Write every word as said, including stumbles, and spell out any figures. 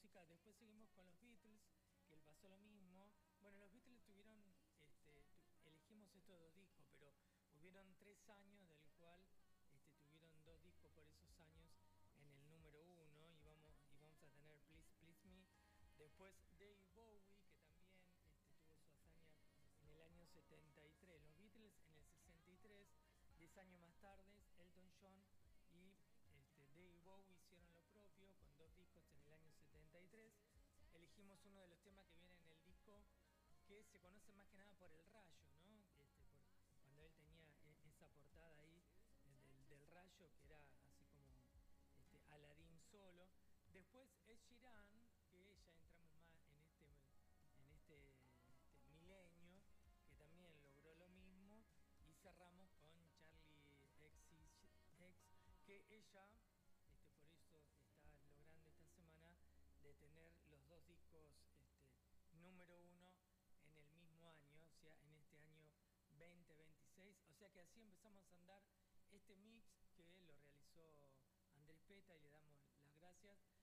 música. Después seguimos con los Beatles, que le pasó lo mismo. Bueno, los Beatles tuvieron, este, tu, elegimos estos dos discos, pero hubieron tres años del cual este, tuvieron dos discos por esos años en el número uno y vamos, y vamos a tener Please Please Me. Después David Bowie, que también este, tuvo su hazaña en el año setenta y tres. Los Beatles en el sesenta y tres, diez años más tarde, Elton John y este, David Bowie hicieron lo propio con dos discos en el año setenta y tres. Elegimos uno de los temas que viene en el disco que se conoce más que nada por el rayo, ¿no? Este, por, cuando él tenía esa portada ahí del, del rayo, que era así como este, Aladdin solo. Después Ed Sheeran, que ya entramos más en este, en este, este milenio, que también logró lo mismo. Y cerramos con Charlie X C X, que ella, este, por eso está logrando esta semana de tener los dos discos este, número uno en el mismo año, o sea, en este año veinte veintiséis. O sea que así empezamos a andar este mix que lo realizó Andrés Peta y le damos las gracias.